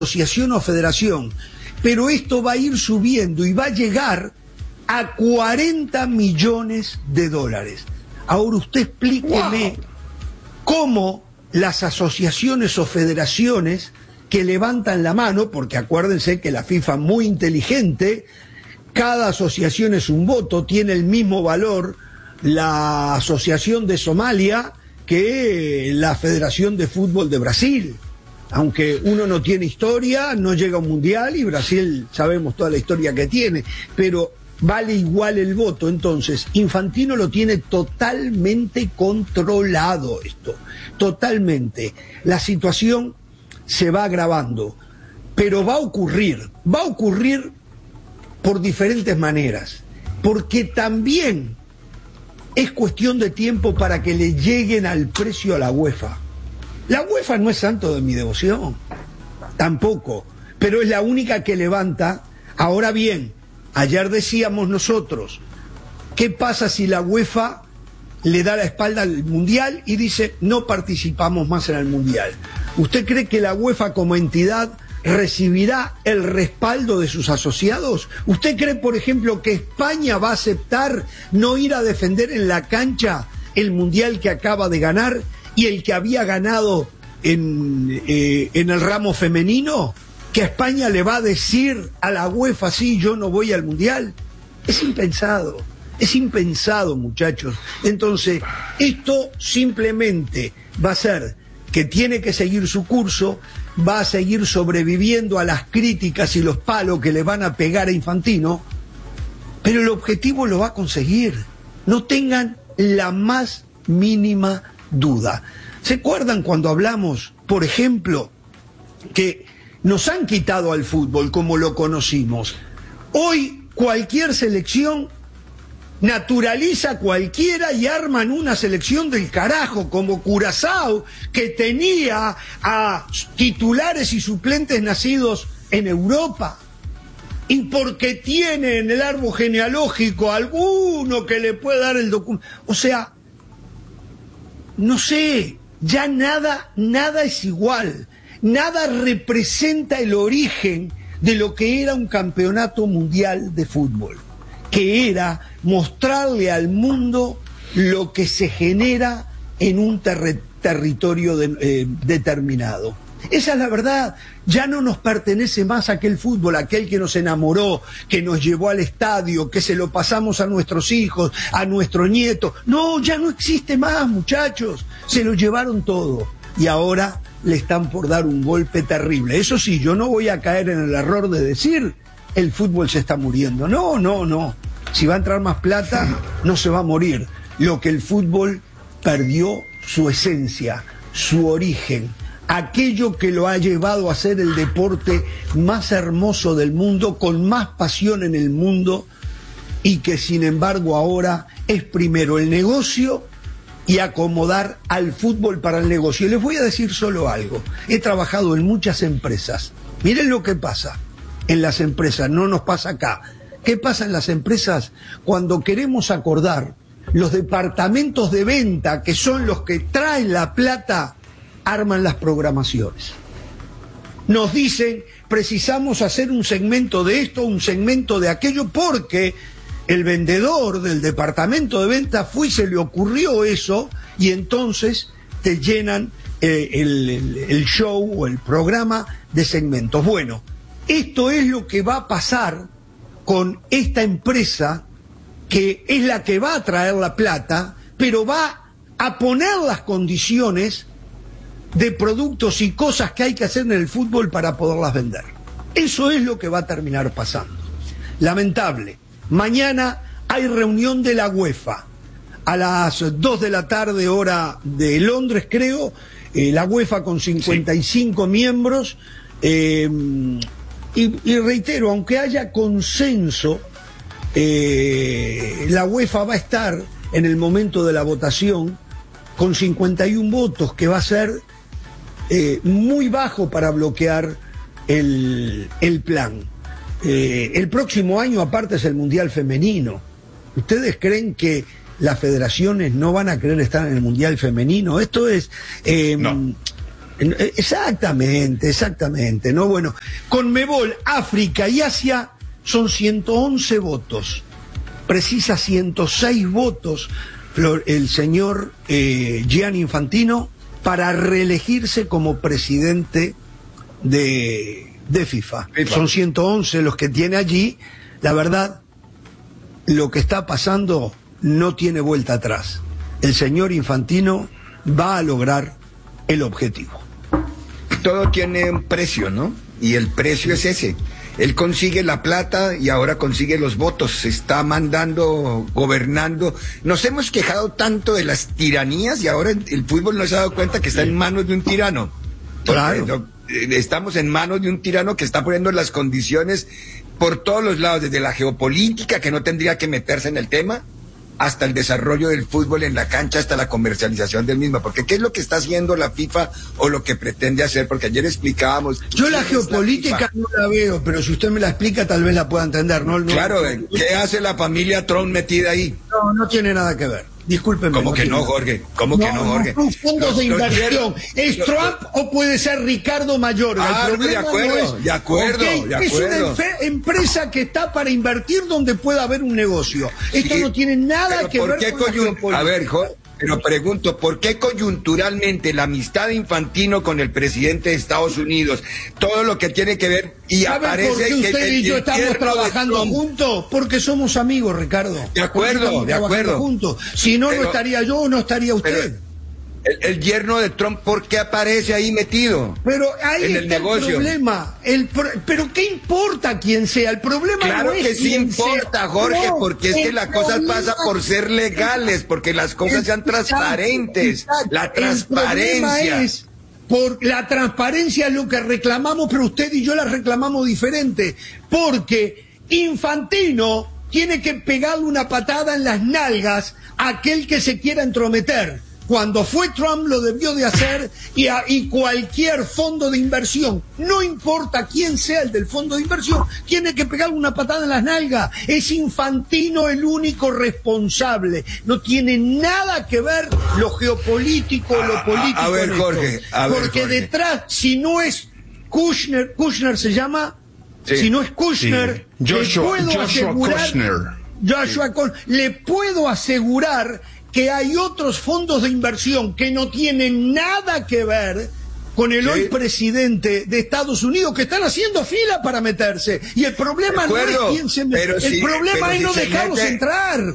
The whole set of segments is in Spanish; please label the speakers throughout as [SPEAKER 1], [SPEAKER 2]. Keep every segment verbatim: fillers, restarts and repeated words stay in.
[SPEAKER 1] asociación o federación, pero esto va a ir subiendo y va a llegar a cuarenta millones de dólares. Ahora usted explíqueme wow. cómo las asociaciones o federaciones que levantan la mano, porque acuérdense que la FIFA es muy inteligente, cada asociación es un voto, tiene el mismo valor la Asociación de Somalia que la Federación de Fútbol de Brasil. Aunque uno no tiene historia, no llega a un mundial y Brasil sabemos toda la historia que tiene, pero vale igual el voto. Entonces, Infantino lo tiene totalmente controlado esto, totalmente. La situación se va agravando, pero va a ocurrir, va a ocurrir por diferentes maneras, porque también es cuestión de tiempo para que le lleguen al precio a la UEFA. La UEFA no es santo de mi devoción, tampoco, pero es la única que levanta. Ahora bien, ayer decíamos nosotros, ¿qué pasa si la UEFA le da la espalda al Mundial y dice no participamos más en el Mundial? ¿Usted cree que la UEFA como entidad recibirá el respaldo de sus asociados? ¿Usted cree, por ejemplo, que España va a aceptar no ir a defender en la cancha el Mundial que acaba de ganar y el que había ganado en, eh, en el ramo femenino? ¿Que España le va a decir a la UEFA, sí, yo no voy al Mundial? Es impensado, es impensado, muchachos. Entonces, esto simplemente va a ser que tiene que seguir su curso, va a seguir sobreviviendo a las críticas y los palos que le van a pegar a Infantino, pero el objetivo lo va a conseguir. No tengan la más mínima duda. ¿Se acuerdan cuando hablamos, por ejemplo, que nos han quitado al fútbol como lo conocimos? Hoy cualquier selección naturaliza cualquiera y arman una selección del carajo, como Curazao, que tenía a titulares y suplentes nacidos en Europa. Y porque tiene en el árbol genealógico alguno que le pueda dar el documento. O sea, no sé, ya nada, nada es igual. Nada representa el origen de lo que era un campeonato mundial de fútbol, que era mostrarle al mundo lo que se genera en un ter territorio de, eh, determinado. Esa es la verdad. Ya no nos pertenece más aquel fútbol, aquel que nos enamoró, que nos llevó al estadio, que se lo pasamos a nuestros hijos, a nuestros nietos. No, ya no existe más, muchachos. Se lo llevaron todo. Y ahora le están por dar un golpe terrible. Eso sí, yo no voy a caer en el error de decir el fútbol se está muriendo. No, no, no. Si va a entrar más plata, no se va a morir. Lo que el fútbol perdió su esencia, su origen, aquello que lo ha llevado a ser el deporte más hermoso del mundo, con más pasión en el mundo, y que sin embargo ahora es primero el negocio y acomodar al fútbol para el negocio. Y les voy a decir solo algo. He trabajado en muchas empresas. Miren lo que pasa en las empresas, no nos pasa acá. ¿Qué pasa en las empresas cuando queremos acordar? Los departamentos de venta, que son los que traen la plata, arman las programaciones. Nos dicen, precisamos hacer un segmento de esto, un segmento de aquello, porque el vendedor del departamento de venta fue y se le ocurrió eso, y entonces te llenan eh, el, el, el show o el programa de segmentos. Bueno, esto es lo que va a pasar con esta empresa, que es la que va a traer la plata, pero va a poner las condiciones de productos y cosas que hay que hacer en el fútbol para poderlas vender. Eso es lo que va a terminar pasando. Lamentable. Mañana hay reunión de la UEFA. A las dos de la tarde, hora de Londres, creo, eh, la UEFA con cincuenta y cinco sí. miembros. Eh, y, y reitero, aunque haya consenso, eh, la UEFA va a estar en el momento de la votación con cincuenta y uno votos, que va a ser eh, muy bajo para bloquear el, el plan. Eh, el próximo año, aparte, es el Mundial Femenino. ¿Ustedes creen que las federaciones no van a querer estar en el Mundial Femenino? Esto es... Eh,
[SPEAKER 2] no.
[SPEAKER 1] Exactamente, exactamente, ¿no? Bueno, Conmebol, África y Asia son ciento once votos. Precisa ciento seis votos el señor eh, Gianni Infantino para reelegirse como presidente de, de FIFA. FIFA. Son ciento once los que tiene allí. La verdad, lo que está pasando no tiene vuelta atrás. El señor Infantino va a lograr el objetivo.
[SPEAKER 2] Todo tiene un precio, ¿no? Y el precio es ese. Él consigue la plata y ahora consigue los votos. Se está mandando, gobernando. Nos hemos quejado tanto de las tiranías y ahora el fútbol no se ha dado cuenta que está en manos de un tirano. Claro. Estamos en manos de un tirano que está poniendo las condiciones por todos los lados, desde la geopolítica, que no tendría que meterse en el tema, hasta el desarrollo del fútbol en la cancha, hasta la comercialización del mismo. Porque ¿qué es lo que está haciendo la FIFA o lo que pretende hacer? Porque ayer explicábamos...
[SPEAKER 1] Yo la geopolítica la no la veo, pero si usted me la explica tal vez la pueda entender, ¿no? no
[SPEAKER 2] claro,
[SPEAKER 1] no,
[SPEAKER 2] ¿qué hace la familia Trump metida ahí?
[SPEAKER 1] No, no tiene nada que ver. Discúlpeme.
[SPEAKER 2] ¿Cómo no que no, Jorge? ¿Cómo no, que no, Jorge?
[SPEAKER 1] No, fondos los, de inversión. ¿Es los, Trump los, o puede ser Ricardo Mayorga?
[SPEAKER 2] Ah,
[SPEAKER 1] el
[SPEAKER 2] de acuerdo, no es, de acuerdo, okay, de acuerdo.
[SPEAKER 1] Es una empresa que está para invertir donde pueda haber un negocio. Esto sí, no tiene nada que ver con la geopolítica.
[SPEAKER 2] A ver, Jorge, pero pregunto, ¿por qué coyunturalmente la amistad de Infantino con el presidente de Estados Unidos, todo lo que tiene que ver, y aparece
[SPEAKER 1] por qué
[SPEAKER 2] que
[SPEAKER 1] usted
[SPEAKER 2] el,
[SPEAKER 1] y yo estamos trabajando
[SPEAKER 2] Trump...
[SPEAKER 1] juntos? Porque somos amigos, Ricardo.
[SPEAKER 2] De acuerdo, de acuerdo.
[SPEAKER 1] Juntos. Si no, pero, no estaría yo o no estaría usted.
[SPEAKER 2] El, el yerno de Trump, ¿por qué aparece ahí metido?
[SPEAKER 1] Pero ahí
[SPEAKER 2] en
[SPEAKER 1] está
[SPEAKER 2] el, negocio?
[SPEAKER 1] el problema. El pro... Pero ¿qué importa quién sea? El problema
[SPEAKER 2] claro
[SPEAKER 1] no es
[SPEAKER 2] que sí importa,
[SPEAKER 1] sea.
[SPEAKER 2] Jorge,
[SPEAKER 1] no,
[SPEAKER 2] porque es que la cosa pasa por ser legales, porque las cosas sean transparentes. Exacto. La transparencia.
[SPEAKER 1] Es por la transparencia es lo que reclamamos, pero usted y yo la reclamamos diferente. Porque Infantino tiene que pegarle una patada en las nalgas a aquel que se quiera entrometer. Cuando fue Trump lo debió de hacer y, a, y cualquier fondo de inversión, no importa quién sea el del fondo de inversión, tiene que pegarle una patada en las nalgas. Es Infantino el único responsable. No tiene nada que ver lo geopolítico o lo político.
[SPEAKER 2] A, a ver, Jorge, a ver,
[SPEAKER 1] porque
[SPEAKER 2] Jorge.
[SPEAKER 1] detrás, si no es Kushner, Kushner se llama, sí. si no es Kushner,
[SPEAKER 3] sí. Joshua,
[SPEAKER 1] le puedo
[SPEAKER 3] Joshua
[SPEAKER 1] asegurar,
[SPEAKER 3] Kushner.
[SPEAKER 1] Joshua sí. Con, le puedo asegurar que hay otros fondos de inversión que no tienen nada que ver con el sí. hoy presidente de Estados Unidos, que están haciendo fila para meterse. Y el problema no es quién se mete, el
[SPEAKER 2] si,
[SPEAKER 1] problema es
[SPEAKER 2] si
[SPEAKER 1] no dejarlos mete... entrar.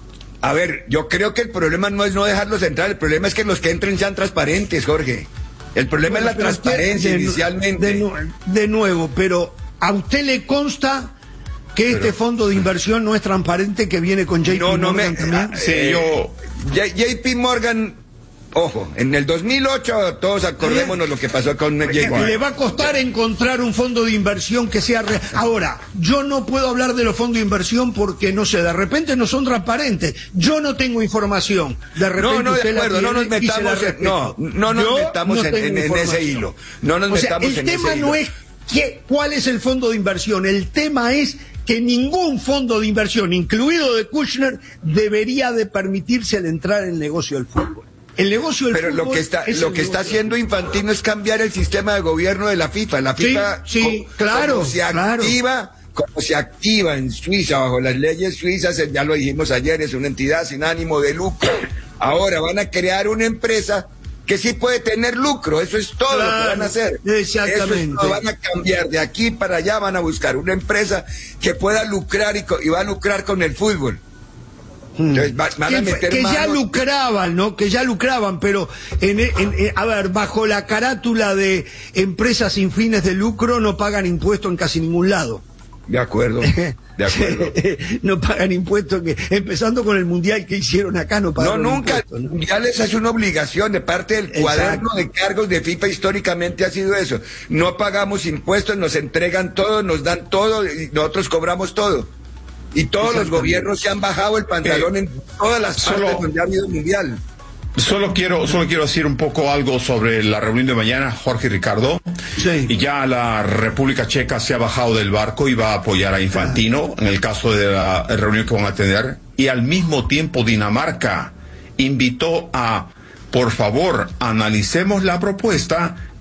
[SPEAKER 2] A ver, yo creo que el problema no es no dejarlos entrar, el problema es que los que entren sean transparentes, Jorge. El problema bueno, es la transparencia de, inicialmente.
[SPEAKER 1] De, de nuevo, pero ¿a usted le consta que pero, este fondo de inversión no es transparente, que viene con J P
[SPEAKER 2] no, no
[SPEAKER 1] Morgan
[SPEAKER 2] me,
[SPEAKER 1] también?
[SPEAKER 2] Sí, eh, yo... J P Morgan, ojo, en el dos mil ocho todos acordémonos lo que pasó con J P Morgan.
[SPEAKER 1] Le va a costar encontrar un fondo de inversión que sea real. Ahora, yo no puedo hablar de los fondos de inversión porque, no sé, de repente no son transparentes. Yo no tengo información. De repente
[SPEAKER 2] no, no,
[SPEAKER 1] usted
[SPEAKER 2] de acuerdo,
[SPEAKER 1] la
[SPEAKER 2] no nos metamos, en, no, no nos yo metamos no en, en, en ese hilo. No nos
[SPEAKER 1] o sea,
[SPEAKER 2] metamos
[SPEAKER 1] el
[SPEAKER 2] en
[SPEAKER 1] tema
[SPEAKER 2] ese
[SPEAKER 1] no
[SPEAKER 2] hilo.
[SPEAKER 1] es que, cuál es el fondo de inversión, el tema es que ningún fondo de inversión, incluido de Kushner, debería de permitirse el entrar en el negocio del fútbol. El negocio del
[SPEAKER 2] Pero
[SPEAKER 1] fútbol
[SPEAKER 2] lo que está, lo que está haciendo Infantino es cambiar el sistema de gobierno de la FIFA. La FIFA,
[SPEAKER 1] sí, sí,
[SPEAKER 2] como,
[SPEAKER 1] claro,
[SPEAKER 2] como se
[SPEAKER 1] claro.
[SPEAKER 2] activa, como se activa en Suiza bajo las leyes suizas, ya lo dijimos ayer, es una entidad sin ánimo de lucro. Ahora van a crear una empresa que sí puede tener lucro, eso es todo claro, lo que van a hacer.
[SPEAKER 1] Exactamente.
[SPEAKER 2] Eso es todo, van a cambiar de aquí para allá, van a buscar una empresa que pueda lucrar y, y va a lucrar con el fútbol. Entonces, van, van
[SPEAKER 1] que,
[SPEAKER 2] a meter
[SPEAKER 1] que
[SPEAKER 2] manos.
[SPEAKER 1] ya lucraban, ¿no? Que ya lucraban, pero en, en, en, a ver, bajo la carátula de empresas sin fines de lucro no pagan impuestos en casi ningún lado.
[SPEAKER 2] De acuerdo, de acuerdo.
[SPEAKER 1] No pagan impuestos, que, empezando con el mundial que hicieron acá, no pagan
[SPEAKER 2] No, nunca,
[SPEAKER 1] impuestos, ¿no?
[SPEAKER 2] El mundial esa es una obligación de parte del
[SPEAKER 1] Exacto.
[SPEAKER 2] cuaderno de cargos de FIFA, históricamente ha sido eso. No pagamos impuestos, nos entregan todo, nos dan todo y nosotros cobramos todo. Y todos los gobiernos se han bajado el pantalón eh, en todas las
[SPEAKER 3] solo,
[SPEAKER 2] partes donde ha habido mundial.
[SPEAKER 3] Solo quiero, solo quiero decir un poco algo sobre la reunión de mañana, Jorge y Ricardo.
[SPEAKER 1] Sí.
[SPEAKER 3] Y ya la República Checa se ha bajado del barco y va a apoyar a Infantino en el caso de la reunión que van a tener. Y al mismo tiempo Dinamarca invitó a, por favor, analicemos la propuesta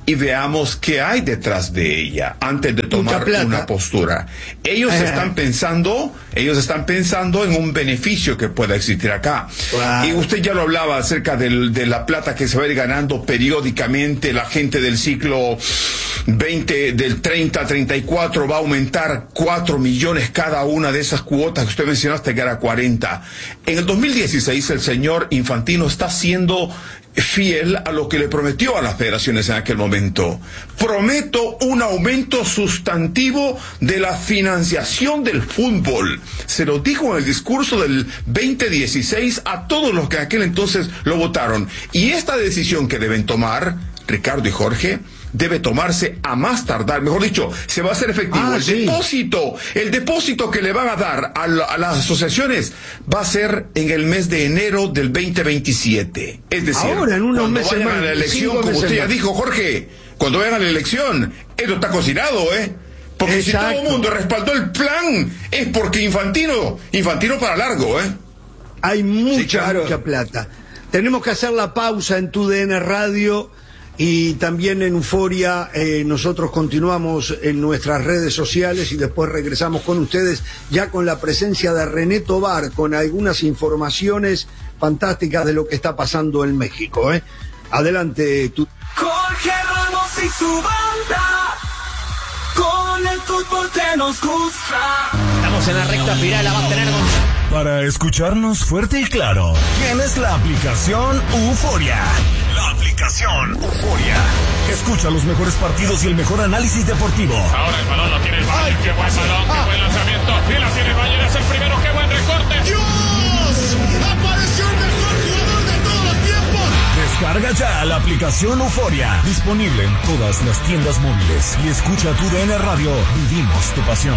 [SPEAKER 3] y veamos qué hay detrás de ella antes de tomar una postura. Ellos eh. están pensando, ellos están pensando en un beneficio que pueda existir acá. Wow. Y usted ya lo hablaba acerca del, de la plata que se va a ir ganando periódicamente. La gente del ciclo veinte, del treinta a treinta y cuatro va a aumentar cuatro millones cada una de esas cuotas que usted mencionó hasta llegar a cuarenta. En el dos mil dieciséis el señor Infantino está siendo fiel a lo que le prometió a las federaciones en aquel momento. Prometo un aumento sustantivo de la financiación del fútbol. Se lo dijo en el discurso del veinte dieciséis a todos los que en aquel entonces lo votaron. Y esta decisión que deben tomar, Ricardo y Jorge, debe tomarse a más tardar, mejor dicho, se va a hacer efectivo. Ah, el sí. depósito, el depósito que le van a dar a, la, a las asociaciones va a ser en el mes de enero del veinte veintisiete. Es decir,
[SPEAKER 1] ahora, en unos
[SPEAKER 3] cuando
[SPEAKER 1] meses
[SPEAKER 3] vayan
[SPEAKER 1] más,
[SPEAKER 3] a la elección, como usted ya dijo, Jorge, cuando vayan a la elección, esto está cocinado, ¿eh? Porque exacto. Si todo el mundo respaldó el plan, es porque Infantino, Infantino para largo, ¿eh?
[SPEAKER 1] Hay mucha,
[SPEAKER 2] sí, claro.
[SPEAKER 1] mucha plata. Tenemos que hacer la pausa en Tu D N Radio. Y también en Euforia, eh, nosotros continuamos en nuestras redes sociales y después regresamos con ustedes ya con la presencia de René Tobar, con algunas informaciones fantásticas de lo que está pasando en México. ¿eh? Adelante. Tu...
[SPEAKER 4] Jorge Ramos y su banda, con el fútbol que nos gusta.
[SPEAKER 5] Estamos en la recta final, la va a tener con...
[SPEAKER 6] Para escucharnos fuerte y claro, tienes la aplicación Euforia. La aplicación Euforia. Escucha los mejores partidos y el mejor análisis deportivo.
[SPEAKER 7] Ahora el balón lo tiene el Bayern. Qué buen balón, qué buen lanzamiento. Y la tiene el Bayern, es el primero, qué buen recorte.
[SPEAKER 8] ¡Dios! ¡Apareció el mejor jugador de todos los tiempos!
[SPEAKER 6] Descarga ya la aplicación Euforia. Disponible en todas las tiendas móviles. Y escucha Tu D N Radio. Vivimos tu pasión.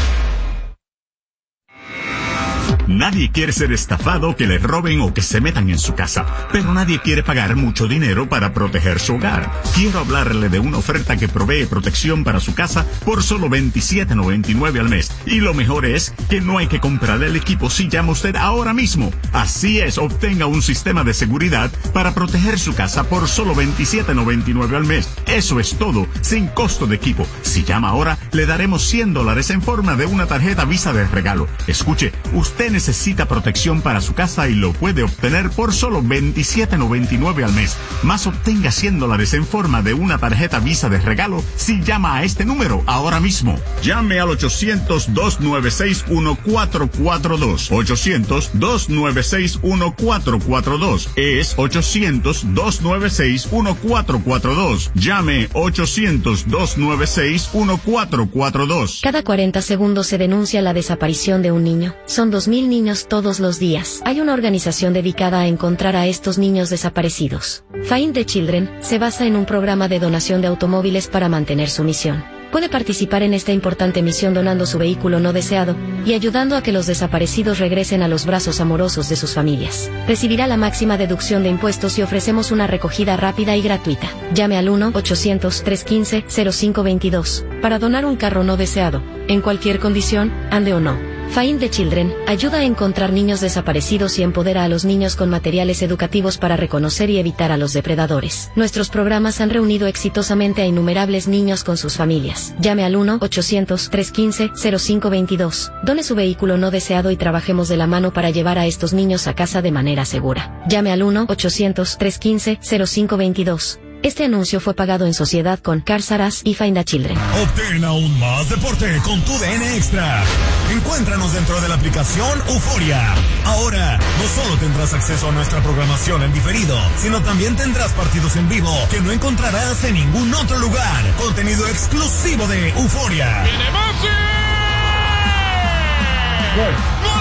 [SPEAKER 9] Nadie quiere ser estafado, que le roben o que se metan en su casa, pero nadie quiere pagar mucho dinero para proteger su hogar. Quiero hablarle de una oferta que provee protección para su casa por solo veintisiete noventa y nueve al mes. Y lo mejor es que no hay que comprar el equipo si llama usted ahora mismo. Así es, obtenga un sistema de seguridad para proteger su casa por solo veintisiete noventa y nueve al mes. Eso es todo, sin costo de equipo. Si llama ahora, le daremos cien dólares en forma de una tarjeta Visa de regalo. Escuche, usted necesita protección para su casa y lo puede obtener por solo veintisiete noventa y nueve al mes. Más obtenga cien dólares en forma de una tarjeta Visa de regalo si llama a este número ahora mismo. Llame al ochocientos, dos nueve seis, uno cuatro cuatro dos. ochocientos, dos nueve seis, uno cuatro cuatro dos. Es ochocientos, dos nueve seis, uno cuatro cuatro dos. Llame ochocientos, dos nueve seis, uno cuatro cuatro dos.
[SPEAKER 10] Cada cuarenta segundos se denuncia la desaparición de un niño. Son dos mil niños todos los días. Hay una organización dedicada a encontrar a estos niños desaparecidos. Find the Children se basa en un programa de donación de automóviles para mantener su misión. Puede participar en esta importante misión donando su vehículo no deseado y ayudando a que los desaparecidos regresen a los brazos amorosos de sus familias. Recibirá la máxima deducción de impuestos y ofrecemos una recogida rápida y gratuita. Llame al uno ochocientos, trescientos quince, cero cinco veintidós para donar un carro no deseado, en cualquier condición, ande o no. Find the Children ayuda a encontrar niños desaparecidos y empodera a los niños con materiales educativos para reconocer y evitar a los depredadores. Nuestros programas han reunido exitosamente a innumerables niños con sus familias. Llame al uno ochocientos, trescientos quince, cero cinco veintidós. Done su vehículo no deseado y trabajemos de la mano para llevar a estos niños a casa de manera segura. Llame al uno ochocientos, trescientos quince, cero cinco veintidós. Este anuncio fue pagado en sociedad con Cars R Us y Find the Children.
[SPEAKER 6] Obtén aún más deporte con Tu D N Extra. Encuéntranos dentro de la aplicación Euforia. Ahora, no solo tendrás acceso a nuestra programación en diferido, sino también tendrás partidos en vivo que no encontrarás en ningún otro lugar. Contenido exclusivo de Euforia.
[SPEAKER 7] ¡Viene Messi!
[SPEAKER 6] ¡Gol!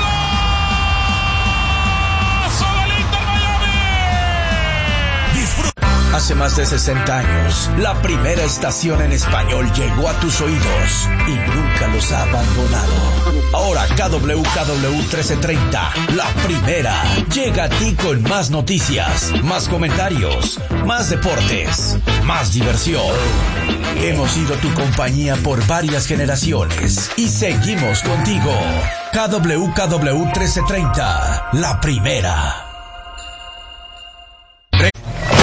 [SPEAKER 11] Hace más de sesenta años, la primera estación en español llegó a tus oídos y nunca los ha abandonado. Ahora K W K W trece treinta, la primera, llega a ti con más noticias, más comentarios, más deportes, más diversión. Hemos sido tu compañía por varias generaciones y seguimos contigo. K W K W trece treinta, la primera.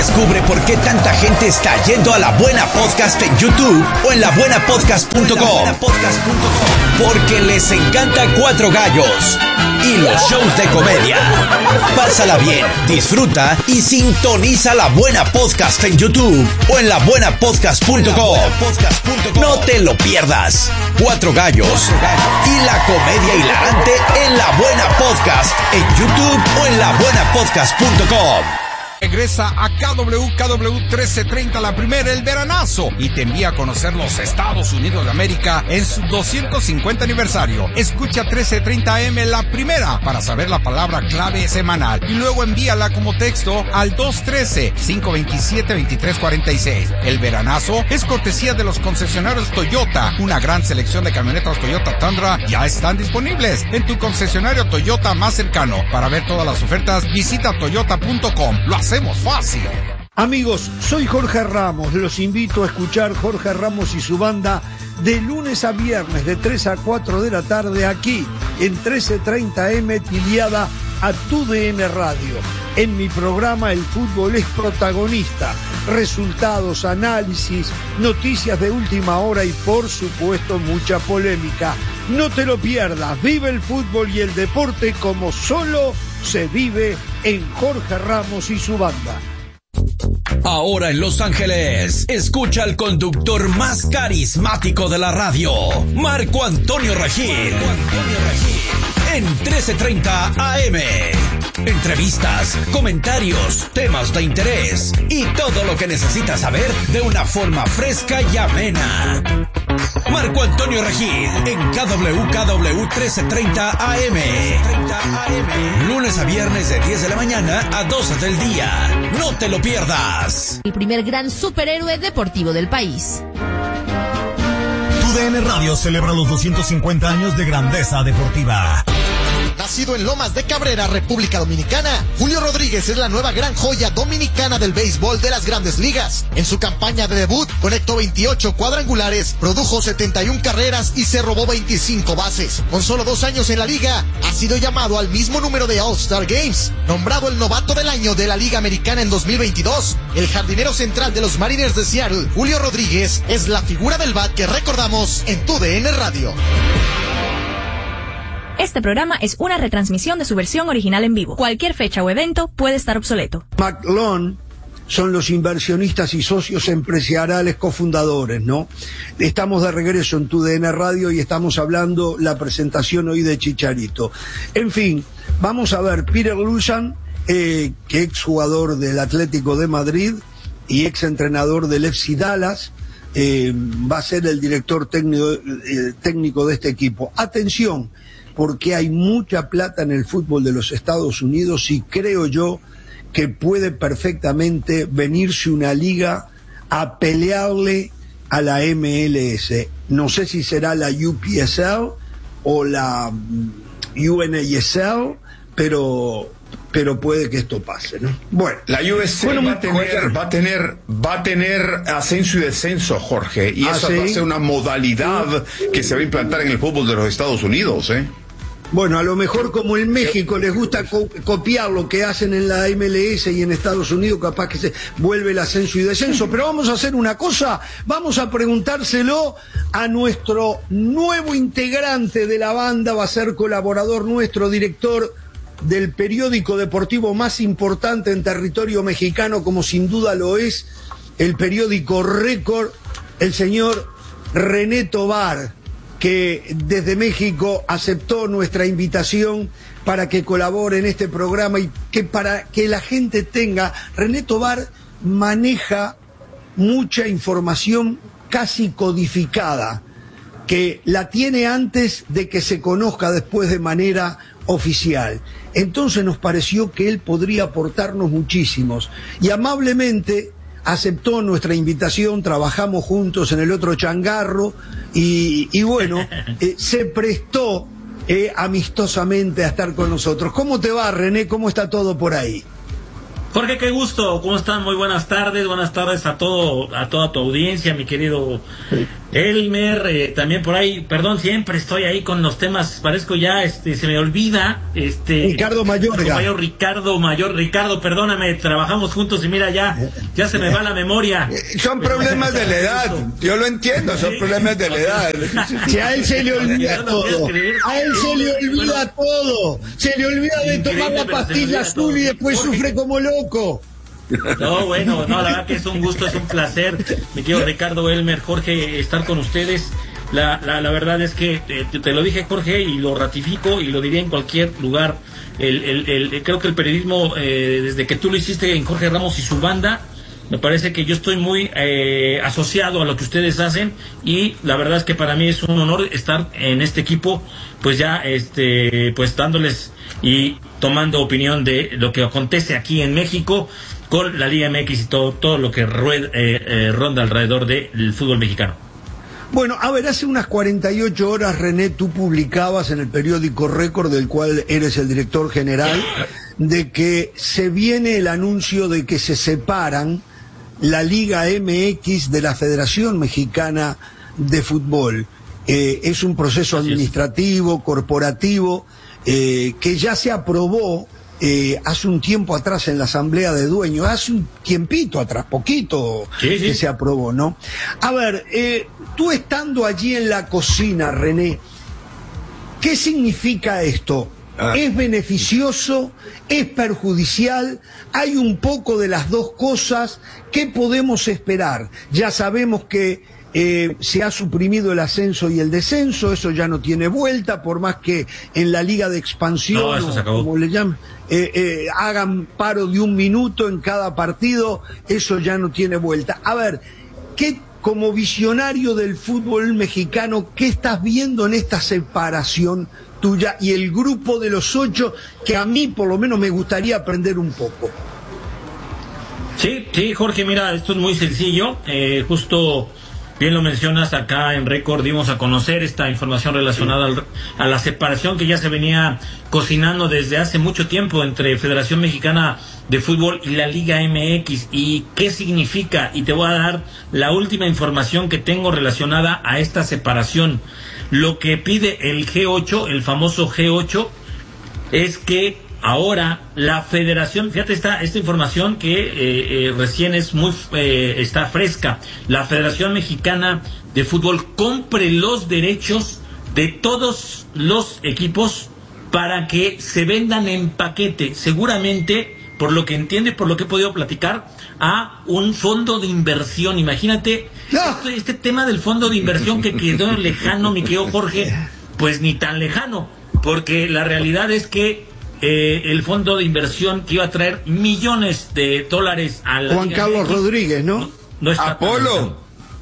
[SPEAKER 11] Descubre por qué tanta gente está yendo a La Buena Podcast en YouTube o en la buena podcast punto com. Porque les encanta Cuatro Gallos y los shows de comedia. Pásala bien, disfruta y sintoniza La Buena Podcast en YouTube o en la buena podcast punto com. No te lo pierdas. Cuatro Gallos y la comedia hilarante en La Buena Podcast en YouTube o en la buena podcast punto com.
[SPEAKER 12] Regresa a K W K W trece treinta, la primera, el veranazo, y te envía a conocer los Estados Unidos de América en su doscientos cincuenta aniversario. Escucha trece treinta A M, la primera, para saber la palabra clave semanal, y luego envíala como texto al dos uno tres, cinco dos siete, dos tres cuatro seis. El veranazo es cortesía de los concesionarios Toyota. Una gran selección de camionetas Toyota Tundra ya están disponibles en tu concesionario Toyota más cercano. Para ver todas las ofertas, visita toyota punto com. Lo hacemos fácil.
[SPEAKER 1] Amigos, soy Jorge Ramos. Los invito a escuchar Jorge Ramos y su banda de lunes a viernes de tres a cuatro de la tarde aquí en trece treinta A M, tiliada a Tu D N Radio. En mi programa el fútbol es protagonista. Resultados, análisis, noticias de última hora y por supuesto mucha polémica. No te lo pierdas. Vive el fútbol y el deporte como solo se vive en Jorge Ramos y su banda.
[SPEAKER 11] Ahora en Los Ángeles, escucha al conductor más carismático de la radio, Marco Antonio Regil, en trece treinta A M. Entrevistas, comentarios, temas de interés y todo lo que necesitas saber de una forma fresca y amena. Marco Antonio Regil en K W K W trece treinta A M. Lunes a viernes de diez de la mañana a doce del día. No te lo pierdas.
[SPEAKER 13] El primer gran superhéroe deportivo del país.
[SPEAKER 6] Tu D N Radio celebra los doscientos cincuenta años de grandeza deportiva.
[SPEAKER 14] Nacido en Lomas de Cabrera, República Dominicana, Julio Rodríguez es la nueva gran joya dominicana del béisbol de las Grandes Ligas. En su campaña de debut, conectó veintiocho cuadrangulares, produjo setenta y una carreras y se robó veinticinco bases. Con solo dos años en la liga, ha sido llamado al mismo número de All-Star Games. Nombrado el novato del año de la Liga Americana en dos mil veintidós, el jardinero central de los Mariners de Seattle, Julio Rodríguez, es la figura del bat que recordamos en Tu D N Radio.
[SPEAKER 15] Este programa es una retransmisión de su versión original en vivo. Cualquier fecha o evento puede estar obsoleto.
[SPEAKER 1] McLone son los inversionistas y socios empresariales cofundadores, ¿no? Estamos de regreso en Tu D N Radio y estamos hablando la presentación hoy de Chicharito. En fin, vamos a ver, Peter Lujan, eh, que ex jugador del Atlético de Madrid y ex entrenador del F C Dallas, eh, va a ser el director técnico, eh, técnico de este equipo. Atención, porque hay mucha plata en el fútbol de los Estados Unidos y creo yo que puede perfectamente venirse una liga a pelearle a la M L S. No sé si será la U P S L o la U N A S L, pero pero puede que esto pase, ¿no? Bueno,
[SPEAKER 3] la U S L
[SPEAKER 1] bueno,
[SPEAKER 3] va a tener va a tener va a tener ascenso y descenso, Jorge, y
[SPEAKER 1] ¿Ah,
[SPEAKER 3] esa
[SPEAKER 1] sí?
[SPEAKER 3] va a ser una modalidad que se va a implantar en el fútbol de los Estados Unidos, ¿eh?
[SPEAKER 1] Bueno, a lo mejor como en México les gusta co- copiar lo que hacen en la M L S y en Estados Unidos, capaz que se vuelve el ascenso y descenso. Pero vamos a hacer una cosa, vamos a preguntárselo a nuestro nuevo integrante de la banda, va a ser colaborador nuestro, director del periódico deportivo más importante en territorio mexicano, como sin duda lo es el periódico Récord, el señor René Tobar, que desde México aceptó nuestra invitación para que colabore en este programa y que para que la gente tenga... René Tobar maneja mucha información casi codificada, que la tiene antes de que se conozca después de manera oficial. Entonces nos pareció que él podría aportarnos muchísimos y amablemente aceptó nuestra invitación, trabajamos juntos en el otro changarro y, y bueno, eh, se prestó eh, amistosamente a estar con nosotros. ¿Cómo te va, René? ¿Cómo está todo por ahí?
[SPEAKER 16] Jorge, qué gusto. ¿Cómo están? Muy buenas tardes. Buenas tardes a todo, a toda tu audiencia, mi querido Elmer, eh, también por ahí, perdón, siempre estoy ahí con los temas, parezco ya, este, se me olvida, este...
[SPEAKER 1] Ricardo Mayorga.
[SPEAKER 16] Mayor, Ricardo Mayor, Ricardo, perdóname, trabajamos juntos y mira, ya, ya se me va la memoria.
[SPEAKER 2] Son problemas de la edad, yo lo entiendo, son problemas de la edad.
[SPEAKER 1] Si a él se le olvida todo, a él se le olvida todo, se le olvida de tomar la pastilla azul y después sufre como loco.
[SPEAKER 16] No, bueno, no, la verdad que es un gusto, es un placer, mi querido Ricardo, Elmer, Jorge, estar con ustedes. La, la, la verdad es que eh, te, te lo dije, Jorge, y lo ratifico y lo diría en cualquier lugar. El, el, el, creo que el periodismo, eh, desde que tú lo hiciste en Jorge Ramos y su banda, me parece que yo estoy muy eh, asociado a lo que ustedes hacen, y la verdad es que para mí es un honor estar en este equipo, pues ya este pues dándoles y tomando opinión de lo que acontece aquí en México con la Liga M X y todo todo lo que rueda, eh, eh, ronda alrededor del fútbol mexicano.
[SPEAKER 1] Bueno, a ver, hace unas cuarenta y ocho horas, René, tú publicabas en el periódico Récord, del cual eres el director general, de que se viene el anuncio de que se separan la Liga M X de la Federación Mexicana de Fútbol. Eh, es un proceso administrativo, corporativo, eh, que ya se aprobó eh, hace un tiempo atrás en la Asamblea de Dueños, hace un tiempito atrás, poquito sí, sí. que se aprobó, ¿no? A ver, eh, tú estando allí en la cocina, René, ¿qué significa esto? Ah. ¿Es beneficioso? ¿Es perjudicial? ¿Hay un poco de las dos cosas? ¿Qué podemos esperar? Ya sabemos que eh, se ha suprimido el ascenso y el descenso, eso ya no tiene vuelta, por más que en la Liga de Expansión,
[SPEAKER 16] no, o,
[SPEAKER 1] como le llaman, eh, eh, hagan paro de un minuto en cada partido, eso ya no tiene vuelta. A ver, ¿qué, como visionario del fútbol mexicano, qué estás viendo en esta separación tuya y el grupo de los ocho, que a mí por lo menos me gustaría aprender un poco?
[SPEAKER 16] Sí, sí, Jorge, mira, esto es muy sencillo, eh, justo bien lo mencionas, acá en Récord dimos a conocer esta información relacionada al, a la separación que ya se venía cocinando desde hace mucho tiempo entre Federación Mexicana de Fútbol y la Liga M X. ¿Y qué significa? Y te voy a dar la última información que tengo relacionada a esta separación. Lo que pide el G ocho, el famoso G ocho, es que ahora la federación, fíjate esta, esta información que eh, eh, recién es muy, eh, está fresca, la Federación Mexicana de Fútbol compre los derechos de todos los equipos para que se vendan en paquete, seguramente, por lo que entiendo y por lo que he podido platicar, a un fondo de inversión. Imagínate, este, este tema del fondo de inversión que quedó lejano, mi querido Jorge, pues ni tan lejano, porque la realidad es que Eh, el fondo de inversión que iba a traer millones de dólares a la
[SPEAKER 1] Juan Carlos M X, Rodríguez, ¿no?
[SPEAKER 16] no, no está
[SPEAKER 2] Apolo.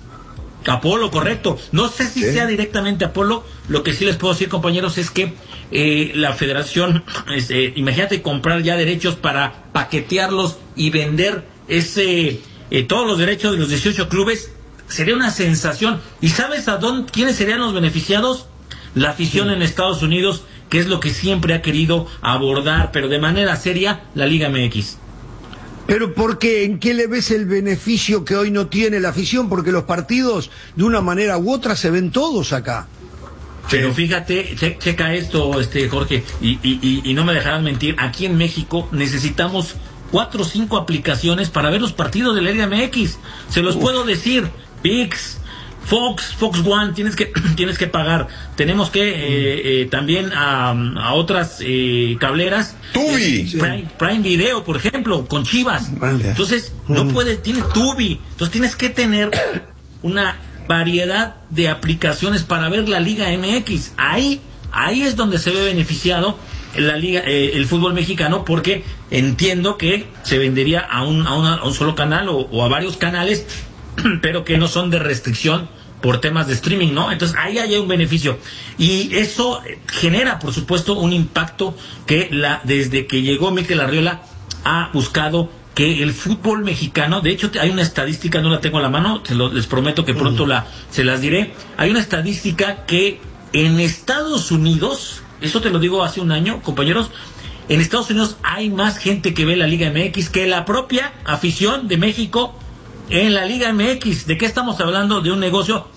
[SPEAKER 16] Apolo, correcto. No sé si ¿Sí? sea directamente Apolo. Lo que sí les puedo decir, compañeros, es que eh, la federación, es, eh, imagínate comprar ya derechos para paquetearlos y vender ese eh, todos los derechos de los dieciocho clubes. Sería una sensación. ¿Y sabes a dónde, quiénes serían los beneficiados? La afición sí. en Estados Unidos, que es lo que siempre ha querido abordar, pero de manera seria, la Liga M X.
[SPEAKER 1] ¿Pero por qué? ¿En qué le ves el beneficio que hoy no tiene la afición? Porque los partidos, de una manera u otra, se ven todos acá.
[SPEAKER 16] Pero fíjate, che, checa esto, este Jorge, y, y, y, y no me dejarán mentir, aquí en México necesitamos cuatro o cinco aplicaciones para ver los partidos de la Liga M X. Se los Uf. puedo decir, ViX, Fox, Fox One, tienes que tienes que pagar. Tenemos que eh, eh, también a, a otras eh, cableras.
[SPEAKER 2] Tubi.
[SPEAKER 16] Prime, Prime Video, por ejemplo, con Chivas. Vale. Entonces, no puedes, tienes Tubi. Entonces tienes que tener una variedad de aplicaciones para ver la Liga M X. Ahí, ahí es donde se ve beneficiado la liga, eh, el fútbol mexicano, porque entiendo que se vendería a un, a, una, a un solo canal o, o a varios canales, pero que no son de restricción por temas de streaming, ¿no? Entonces ahí hay un beneficio y eso genera, por supuesto, un impacto que la desde que llegó Mikel Arriola ha buscado que el fútbol mexicano, de hecho hay una estadística, no la tengo a la mano, se lo, les prometo que pronto la se las diré. Hay una estadística que en Estados Unidos, eso te lo digo hace un año, compañeros, en Estados Unidos hay más gente que ve la Liga M X que la propia afición de México en la Liga M X. ¿De qué estamos hablando? De un negocio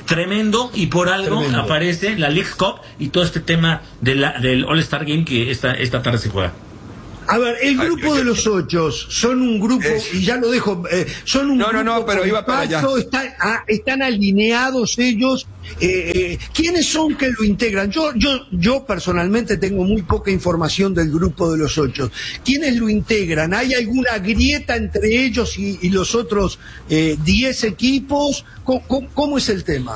[SPEAKER 16] tremendo, y por algo
[SPEAKER 1] Tremendo.
[SPEAKER 16] aparece la League Cup y todo este tema de la, del All-Star Game que esta, esta tarde se juega.
[SPEAKER 1] A ver, el grupo de los ocho son un grupo,
[SPEAKER 2] Es-
[SPEAKER 1] y ya lo dejo, eh, son un
[SPEAKER 2] No, no,
[SPEAKER 1] grupo
[SPEAKER 2] no, pero iba para allá.
[SPEAKER 1] compacto, están, ah, están alineados ellos. Eh, eh, ¿Quiénes son que lo integran? Yo, yo, yo personalmente tengo muy poca información del grupo de los ocho. ¿Quiénes lo integran? ¿Hay alguna grieta entre ellos y, y los otros eh, diez equipos? ¿Cómo, cómo, cómo es el tema?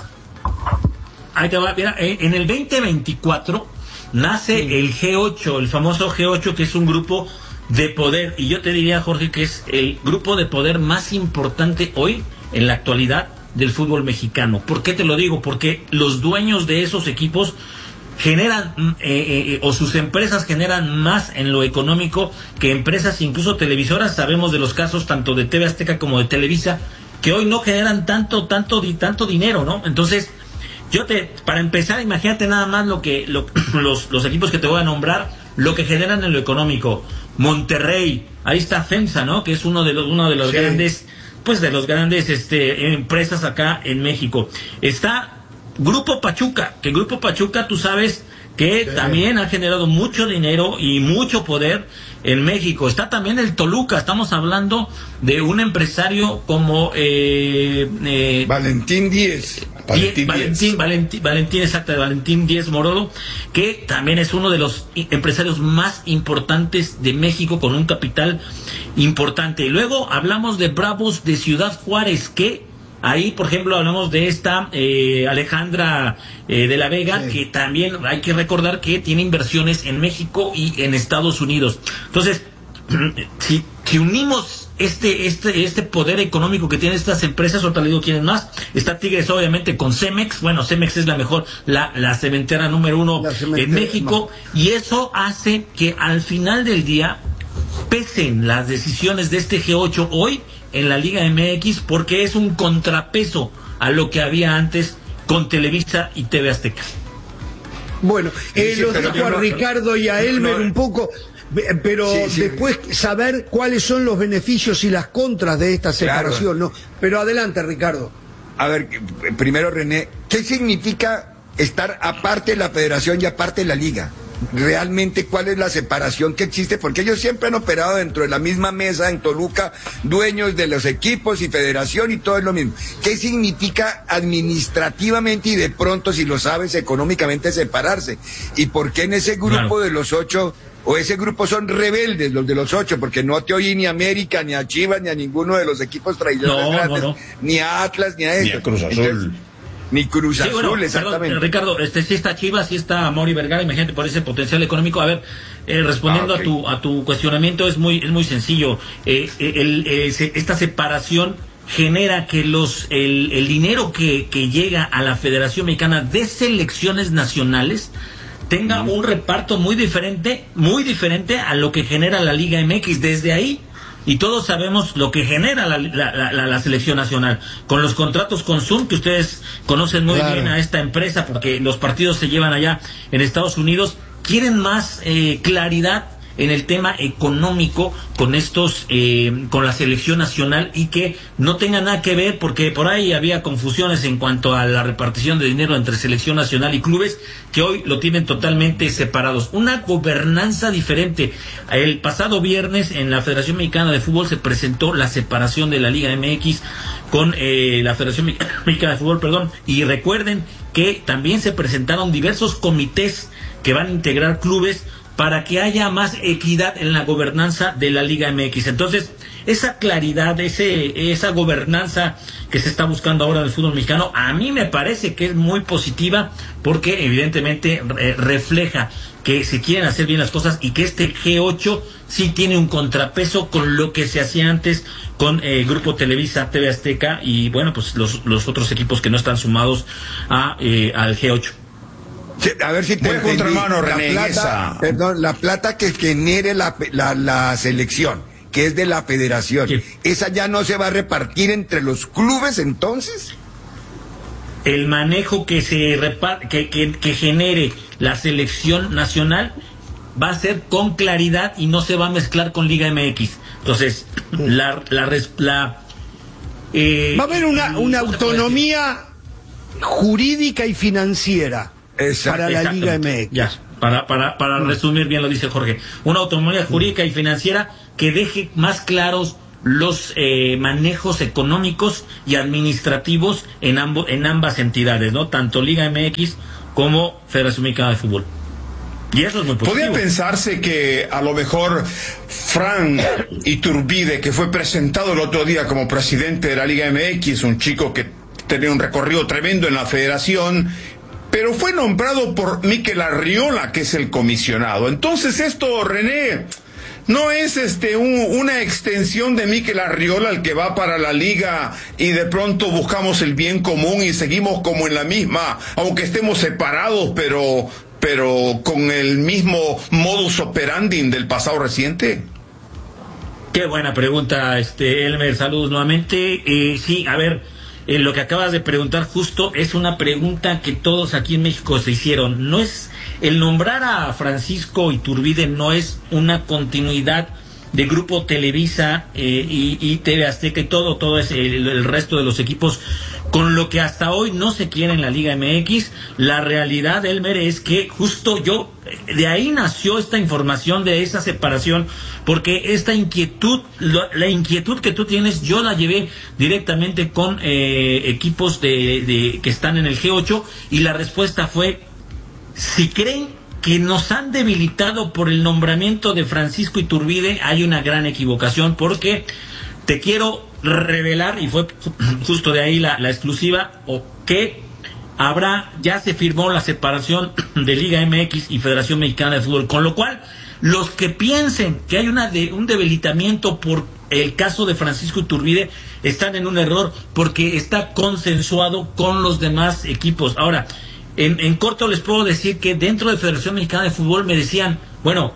[SPEAKER 16] Ahí te va, mira, eh, en el veinte veinticuatro nace
[SPEAKER 1] Sí.
[SPEAKER 16] el G ocho, el famoso G ocho, que es un grupo de poder, y yo te diría, Jorge, que es el grupo de poder más importante hoy, en la actualidad, del fútbol mexicano. ¿Por qué te lo digo? Porque los dueños de esos equipos generan, eh, eh, o sus empresas generan más en lo económico que empresas, incluso televisoras. Sabemos de los casos tanto de T V Azteca como de Televisa, que hoy no generan tanto, tanto, di- tanto dinero, ¿no? Entonces, yo te, para empezar, imagínate nada más lo que lo- los, los equipos que te voy a nombrar, lo que generan en lo económico. Monterrey, ahí está FEMSA, ¿no? Que es uno de los, uno de los
[SPEAKER 2] Sí.
[SPEAKER 16] grandes, pues de los grandes este, empresas acá en México. Está Grupo Pachuca, que Grupo Pachuca, tú sabes que
[SPEAKER 1] Sí.
[SPEAKER 16] también ha generado mucho dinero y mucho poder en México. Está también el Toluca, estamos hablando de un empresario como eh, eh,
[SPEAKER 2] Valentín Díez.
[SPEAKER 16] Valentín, Valentín, Valentín, Valentín, exacto, de Valentín Díez Morolo, que también es uno de los i- empresarios más importantes de México, con un capital importante. Y luego hablamos de Bravos de Ciudad Juárez, que ahí, por ejemplo, hablamos de esta eh, Alejandra eh, de la Vega,
[SPEAKER 1] Sí.
[SPEAKER 16] que también hay que recordar que tiene inversiones en México y en Estados Unidos. Entonces, si, si unimos este este este poder económico que tienen estas empresas, ahorita le digo quiénes más, está Tigres obviamente con Cemex. Bueno, Cemex es la mejor, la, la cementera número uno
[SPEAKER 1] La cementera,
[SPEAKER 16] en México, y eso hace que al final del día pesen las decisiones de este G ocho hoy en la Liga M X, porque es un contrapeso a lo que había antes con Televisa y T V Azteca.
[SPEAKER 1] Bueno, eh,
[SPEAKER 2] Sí,
[SPEAKER 1] los
[SPEAKER 2] pero
[SPEAKER 1] dejo
[SPEAKER 2] yo
[SPEAKER 1] a
[SPEAKER 2] no-
[SPEAKER 1] Ricardo y a
[SPEAKER 2] no,
[SPEAKER 1] Elmer
[SPEAKER 2] no.
[SPEAKER 1] un poco, ve- pero
[SPEAKER 2] Sí, sí.
[SPEAKER 1] después saber cuáles son los beneficios y las contras de esta
[SPEAKER 2] Claro.
[SPEAKER 1] separación, ¿no? Pero adelante, Ricardo.
[SPEAKER 2] A ver, primero René, ¿qué significa estar aparte de la federación y aparte de la liga? Realmente, ¿cuál es la separación que existe? Porque ellos siempre han operado dentro de la misma mesa en Toluca, dueños de los equipos y federación, y todo es lo mismo. ¿Qué significa administrativamente y de pronto, si lo sabes, económicamente separarse? ¿Y por qué en ese grupo
[SPEAKER 16] Claro.
[SPEAKER 2] de los ocho, o ese grupo son rebeldes, los de los ocho? Porque no te oí ni a América, ni a Chivas, ni a ninguno de los equipos tradicionales
[SPEAKER 16] No, no,
[SPEAKER 2] grandes,
[SPEAKER 16] no.
[SPEAKER 2] ni a Atlas, ni a
[SPEAKER 3] Ni
[SPEAKER 2] esto.
[SPEAKER 3] a Cruz Azul.
[SPEAKER 2] Entonces, ni Cruz
[SPEAKER 16] Sí,
[SPEAKER 2] Azul,
[SPEAKER 16] bueno, perdón,
[SPEAKER 2] exactamente.
[SPEAKER 16] Ricardo, este sí está Chivas, sí está Mauri Vergara, imagínate por ese potencial económico. A ver, eh, respondiendo
[SPEAKER 2] Ah, ok.
[SPEAKER 16] a tu a tu cuestionamiento, es muy es muy sencillo. Eh, eh, el, eh, se- esta separación genera que los el, el dinero que, que llega a la Federación Mexicana de Selecciones Nacionales tenga un reparto muy diferente, muy diferente a lo que genera la Liga M X. Desde ahí, y todos sabemos lo que genera la, la, la, la selección nacional, con los contratos con Zoom, que ustedes conocen muy
[SPEAKER 1] Claro.
[SPEAKER 16] bien a esta empresa, porque los partidos se llevan allá en Estados Unidos. Quieren más eh, claridad en el tema económico con estos, eh, con la selección nacional, y que no tenga nada que ver, porque por ahí había confusiones en cuanto a la repartición de dinero entre selección nacional y clubes, que hoy lo tienen totalmente separados. Una gobernanza diferente. El pasado viernes en la Federación Mexicana de Fútbol se presentó la separación de la Liga M X con eh, la Federación Mexicana de Fútbol, perdón, y recuerden que también se presentaron diversos comités que van a integrar clubes para que haya más equidad en la gobernanza de la Liga M X. Entonces, esa claridad, ese, esa gobernanza que se está buscando ahora en el fútbol mexicano, a mí me parece que es muy positiva, porque evidentemente eh, refleja que se quieren hacer bien las cosas, y que este G ocho sí tiene un contrapeso con lo que se hacía antes con eh, Grupo Televisa, T V Azteca y, bueno, pues los, los otros equipos que no están sumados a eh, al G ocho.
[SPEAKER 2] Sí, a ver si te
[SPEAKER 3] Buen
[SPEAKER 2] entendí.
[SPEAKER 3] contramano,
[SPEAKER 2] La
[SPEAKER 3] René,
[SPEAKER 2] plata,
[SPEAKER 3] esa.
[SPEAKER 2] perdón, la plata que genere la, la, la selección, que es de la federación,
[SPEAKER 16] Sí.
[SPEAKER 2] ¿esa ya no se va a repartir entre los clubes entonces?
[SPEAKER 16] El manejo que se repar- que, que, que genere la selección nacional va a ser con claridad y no se va a mezclar con Liga M X. Entonces, la, la, res- la eh,
[SPEAKER 1] Va a haber una, una
[SPEAKER 16] ¿cómo se puede decir?
[SPEAKER 1] autonomía jurídica y financiera
[SPEAKER 2] Exacto.
[SPEAKER 1] para la Liga M X.
[SPEAKER 16] Ya, para, para, para mm. resumir bien lo dice Jorge. Una autonomía jurídica y financiera que deje más claros los eh, manejos económicos y administrativos en, ambos, en ambas entidades, ¿no? Tanto Liga M X como Federación Mexicana de Fútbol. Y eso es muy positivo.
[SPEAKER 3] Podría pensarse que a lo mejor Fran Iturbide, que fue presentado el otro día como presidente de la Liga M X, un chico que tenía un recorrido tremendo en la federación, pero fue nombrado por Mikel Arriola, que es el comisionado. Entonces esto, René, no es este un, una extensión de Mikel Arriola el que va para la liga y de pronto buscamos el bien común y seguimos como en la misma, aunque estemos separados, pero pero con el mismo modus operandi del pasado reciente.
[SPEAKER 16] Qué buena pregunta, este Elmer, saludos nuevamente. Eh, sí, a ver, eh, lo que acabas de preguntar justo es una pregunta que todos aquí en México se hicieron. No es el nombrar a Francisco Iturbide, no es una continuidad de Grupo Televisa eh, y, y T V Azteca y todo, todo es el, el resto de los equipos con lo que hasta hoy no se quiere en la Liga M X. La realidad, Elmer, es que justo yo, de ahí nació esta información de esa separación, porque esta inquietud, la inquietud que tú tienes, yo la llevé directamente con eh, equipos de, de que están en el G ocho, y la respuesta fue: si creen que nos han debilitado por el nombramiento de Francisco Iturbide, hay una gran equivocación, porque te quiero revelar, y fue justo de ahí la, la exclusiva, o que habrá, ya se firmó la separación de Liga M X y Federación Mexicana de Fútbol, con lo cual los que piensen que hay una de, un debilitamiento por el caso de Francisco Iturbide están en un error, porque está consensuado con los demás equipos. Ahora, en, en corto les puedo decir que dentro de Federación Mexicana de Fútbol me decían, bueno,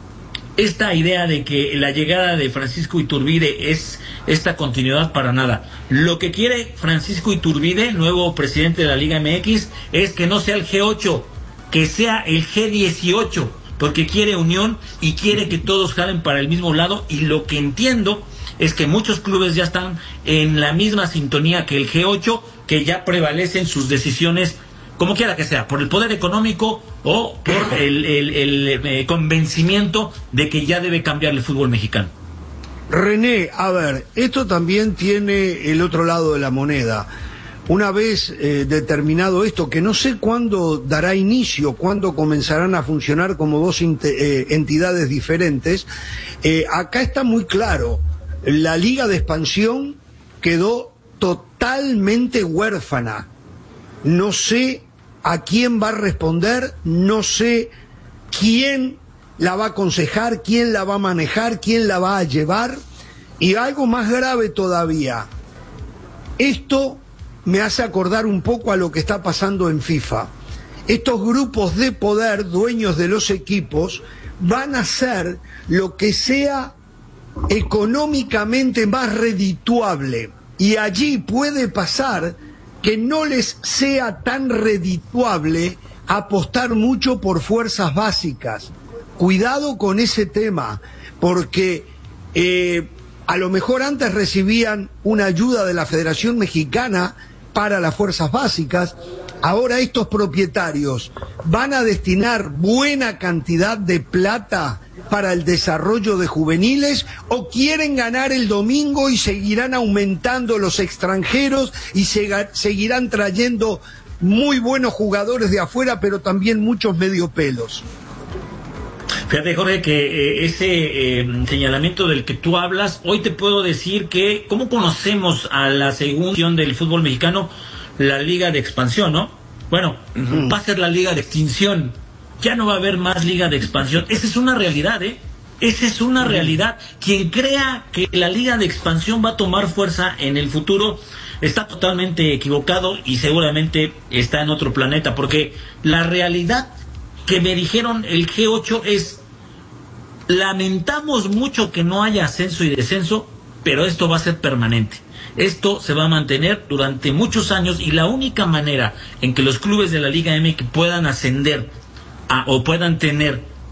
[SPEAKER 16] esta idea de que la llegada de Francisco Iturbide es esta continuidad, para nada. Lo que quiere Francisco Iturbide, nuevo presidente de la Liga M X, es que no sea el G ocho, que sea el G dieciocho, porque quiere unión y quiere que todos jalen para el mismo lado, y lo que entiendo es que muchos clubes ya están en la misma sintonía que el G ocho, que ya prevalecen sus decisiones, como quiera que sea, por el poder económico o por el, el, el, el eh, convencimiento de que ya debe cambiar el fútbol mexicano.
[SPEAKER 1] René, a ver, esto también tiene el otro lado de la moneda. Una vez eh, determinado esto, que no sé cuándo dará inicio, cuándo comenzarán a funcionar como dos eh, entidades diferentes, eh, acá está muy claro, la Liga de Expansión quedó totalmente huérfana. No sé a quién va a responder, no sé quién la va a aconsejar, quién la va a manejar, quién la va a llevar, y algo más grave todavía, esto me hace acordar un poco a lo que está pasando en FIFA. Estos grupos de poder, dueños de los equipos, van a hacer lo que sea económicamente más redituable, y allí puede pasar que no les sea tan redituable apostar mucho por fuerzas básicas. Cuidado con ese tema, porque eh, a lo mejor antes recibían una ayuda de la Federación Mexicana para las fuerzas básicas, ahora estos propietarios van a destinar buena cantidad de plata para el desarrollo de juveniles, o quieren ganar el domingo y seguirán aumentando los extranjeros y se, seguirán trayendo muy buenos jugadores de afuera, pero también muchos mediopelos.
[SPEAKER 16] Fíjate, Jorge, que eh, ese eh, señalamiento del que tú hablas, hoy te puedo decir que, ¿cómo conocemos a la segunda división del fútbol mexicano? La Liga de Expansión, ¿no? Bueno, uh-huh. Va a ser la Liga de Extinción. Ya no va a haber más Liga de Expansión. Esa es una realidad, ¿eh? Esa es una uh-huh. realidad. Quien crea que la Liga de Expansión va a tomar fuerza en el futuro está totalmente equivocado, y seguramente está en otro planeta, porque la realidad que me dijeron el G ocho es: lamentamos mucho que no haya ascenso y descenso, pero esto va a ser permanente. Esto se va a mantener durante muchos años, y la única manera en que los clubes de la Liga M X puedan ascender a, o puedan tener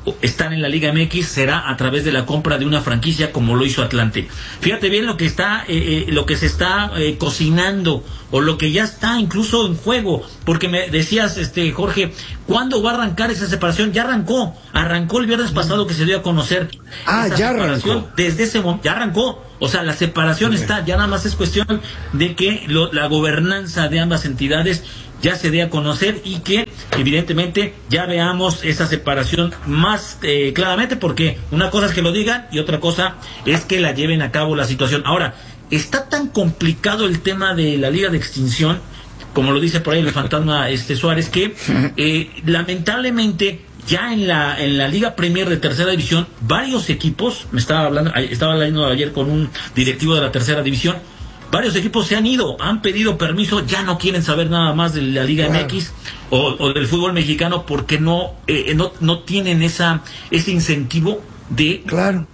[SPEAKER 16] están en la Liga M X será a través de la compra de una franquicia como lo hizo Atlante. Fíjate bien lo que está, eh, eh, lo que se está eh, cocinando o lo que ya está incluso en juego, porque me decías, este Jorge, ¿cuándo va a arrancar esa separación? Ya arrancó, arrancó el viernes pasado que se dio a conocer.
[SPEAKER 1] Ah, ya arrancó.
[SPEAKER 16] Desde ese momento, ya arrancó. O sea, la separación okay. está, ya nada más es cuestión de que lo, la gobernanza de ambas entidades ya se dé a conocer y que evidentemente ya veamos esa separación más eh, claramente, porque una cosa es que lo digan y otra cosa es que la lleven a cabo la situación. Ahora, está tan complicado el tema de la Liga de Extinción, como lo dice por ahí el fantasma este Suárez, que eh, lamentablemente ya en la en la Liga Premier de Tercera División varios equipos, me estaba hablando estaba hablando ayer con un directivo de la Tercera División, varios equipos se han ido, han pedido permiso, ya no quieren saber nada más de la Liga claro. M X o, o del fútbol mexicano porque no eh, no no tienen esa ese incentivo de
[SPEAKER 1] claro.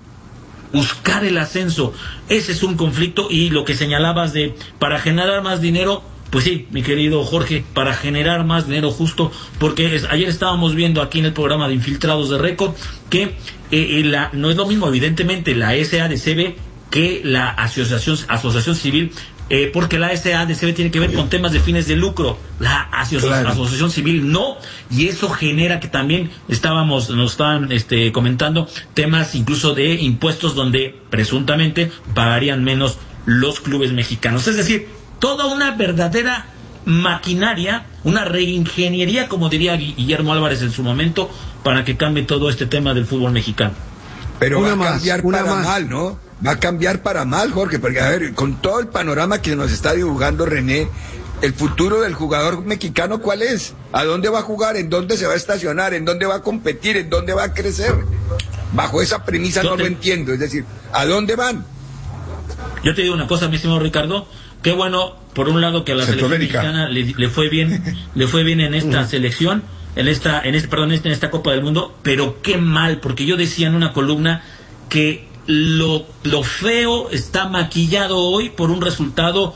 [SPEAKER 16] buscar el ascenso. Ese es un conflicto, y lo que señalabas de para generar más dinero, pues sí, mi querido Jorge, para generar más dinero justo, porque es, ayer estábamos viendo aquí en el programa de Infiltrados de Récord que eh, la, no es lo mismo evidentemente la S A D C B que la asociación asociación civil, eh, porque la S A D C B tiene que ver con temas de fines de lucro, la asoci claro. asociación civil no, y eso genera que también estábamos, nos estaban este, comentando temas incluso de impuestos donde presuntamente pagarían menos los clubes mexicanos. Es decir, toda una verdadera maquinaria, una reingeniería, como diría Guillermo Álvarez en su momento, para que cambie todo este tema del fútbol mexicano.
[SPEAKER 2] Pero
[SPEAKER 1] una
[SPEAKER 2] va a
[SPEAKER 1] más,
[SPEAKER 2] cambiar para
[SPEAKER 1] más.
[SPEAKER 2] mal, ¿no? Va a cambiar para mal, Jorge, porque a ver, con todo el panorama que nos está dibujando René, el futuro del jugador mexicano, ¿cuál es? ¿A dónde va a jugar? ¿En dónde se va a estacionar? ¿En dónde va a competir? ¿En dónde va a crecer? Bajo esa premisa Yo no te... lo entiendo, es decir, ¿a dónde van?
[SPEAKER 16] Yo te digo una cosa, mi estimado Ricardo, qué bueno, por un lado, que a la selección mexicana le, le fue bien, le fue bien en esta selección, en esta, en este, perdón, en esta Copa del Mundo, pero qué mal, porque yo decía en una columna que lo, lo feo está maquillado hoy por un resultado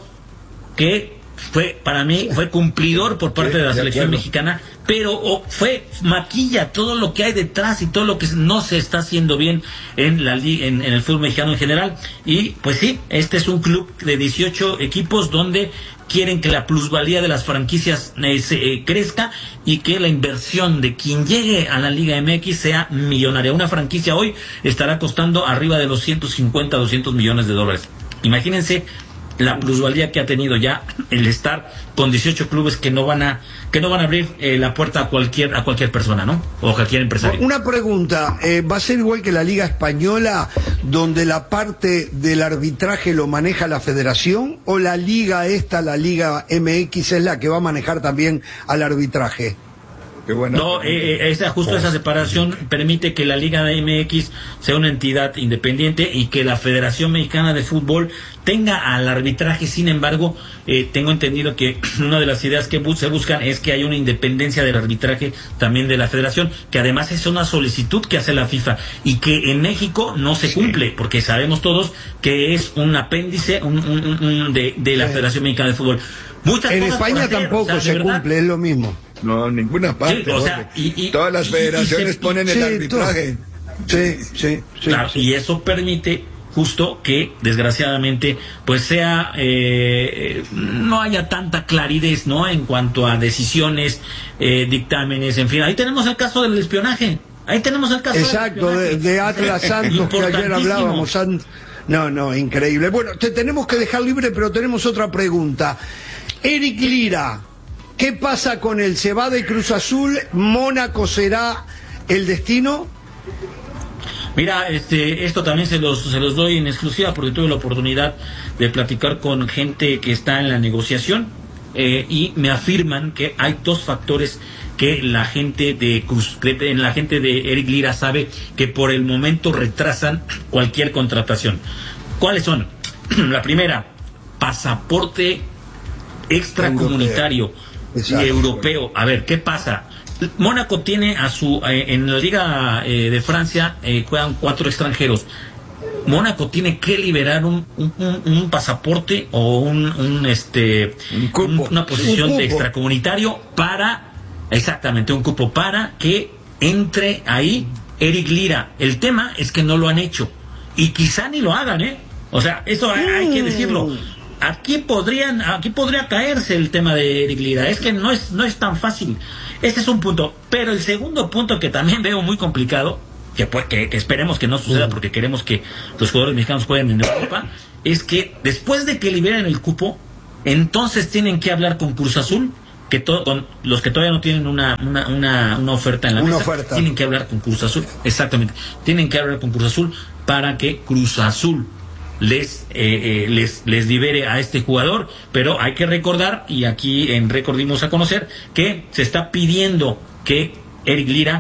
[SPEAKER 16] que fue, para mí, fue cumplidor por parte sí, de la selección de mexicana, pero oh, fue maquilla todo lo que hay detrás y todo lo que no se está haciendo bien en la en, en el fútbol mexicano en general. Y pues sí, este es un club de dieciocho equipos donde quieren que la plusvalía de las franquicias eh, se, eh, crezca y que la inversión de quien llegue a la Liga M X sea millonaria. Una franquicia hoy estará costando arriba de los ciento cincuenta, doscientos millones de dólares. Imagínense la plusvalía que ha tenido ya el estar con dieciocho clubes que no van a que no van a abrir eh, la puerta a cualquier a cualquier persona, ¿no? O a cualquier empresario.
[SPEAKER 1] Una pregunta, eh, ¿va a ser igual que la Liga Española, donde la parte del arbitraje lo maneja la Federación, o la Liga esta, la Liga M X, es la que va a manejar también al arbitraje?
[SPEAKER 2] Qué bueno.
[SPEAKER 16] No, eh, esa, justo oh. esa separación permite que la Liga de M X sea una entidad independiente y que la Federación Mexicana de Fútbol tenga al arbitraje. Sin embargo, eh, tengo entendido que una de las ideas que se buscan es que haya una independencia del arbitraje también de la Federación, que además es una solicitud que hace la FIFA y que en México no se sí. cumple, porque sabemos todos que es un apéndice un, un, un, de, de la sí. Federación Mexicana de Fútbol. Muchas
[SPEAKER 1] en España hacer, tampoco o sea, se verdad, cumple, es lo mismo.
[SPEAKER 2] No, en ninguna parte.
[SPEAKER 16] Sí, o sea, y, y,
[SPEAKER 2] todas las federaciones y, y se, ponen el sí, arbitraje.
[SPEAKER 1] Sí, sí, sí,
[SPEAKER 16] claro,
[SPEAKER 1] sí.
[SPEAKER 16] Y eso permite justo que, desgraciadamente, pues sea eh, no haya tanta claridad, ¿no? En cuanto a decisiones, eh, dictámenes, en fin. Ahí tenemos el caso del espionaje. Ahí tenemos el caso
[SPEAKER 1] Exacto,
[SPEAKER 16] del
[SPEAKER 1] de, de Atlas Santos, que ayer hablábamos. No, no, increíble. Bueno, te tenemos que dejar libre, pero tenemos otra pregunta. Eric Lira, ¿qué pasa con él? ¿Se va de Cruz Azul? ¿Mónaco será el destino?
[SPEAKER 16] Mira, este, esto también se los, se los doy en exclusiva porque tuve la oportunidad de platicar con gente que está en la negociación eh, y me afirman que hay dos factores que la gente de Cruz, en la gente de Eric Lira sabe que por el momento retrasan cualquier contratación. ¿Cuáles son? La primera, pasaporte extracomunitario y europeo. A ver, ¿qué pasa? Mónaco tiene a su eh, en la Liga eh, de Francia eh, juegan cuatro extranjeros. Mónaco tiene que liberar un, un, un, un pasaporte o un, un este
[SPEAKER 2] un cupo,
[SPEAKER 16] un, una posición
[SPEAKER 2] un
[SPEAKER 16] de extracomunitario para exactamente un cupo para que entre ahí Eric Lira. El tema es que no lo han hecho. Y quizá ni lo hagan, ¿eh? O sea, eso hay, hay que decirlo. Aquí podrían, aquí podría caerse el tema de Eric Lira. Es que no es, no es tan fácil. Ese es un punto. Pero el segundo punto que también veo muy complicado, que, pues, que, que esperemos que no suceda porque queremos que los jugadores mexicanos jueguen en Europa, es que después de que liberen el cupo, entonces tienen que hablar con Cruz Azul, que to, con los que todavía no tienen una, una, una, una oferta en la
[SPEAKER 1] una
[SPEAKER 16] mesa,
[SPEAKER 1] oferta.
[SPEAKER 16] tienen que hablar con Cruz Azul. Exactamente. Tienen que hablar con Cruz Azul para que Cruz Azul les eh, eh, les les libere a este jugador, pero hay que recordar, y aquí en Récord dimos a conocer, que se está pidiendo que Eric Lira